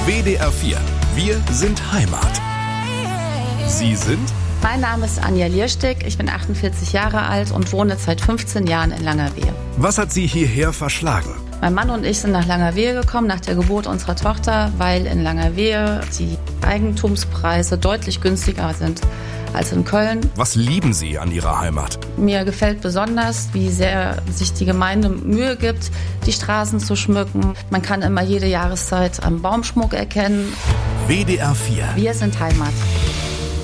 WDR 4. Wir sind Heimat. Sie sind? Mein Name ist Anja Lierstick, ich bin 48 Jahre alt und wohne seit 15 Jahren in Langerwehe. Was hat Sie hierher verschlagen? Mein Mann und ich sind nach Langerwehe gekommen, nach der Geburt unserer Tochter, weil in Langerwehe die Eigentumspreise deutlich günstiger sind als in Köln. Was lieben Sie an Ihrer Heimat? Mir gefällt besonders, wie sehr sich die Gemeinde Mühe gibt, die Straßen zu schmücken. Man kann immer jede Jahreszeit am Baumschmuck erkennen. WDR 4. Wir sind Heimat.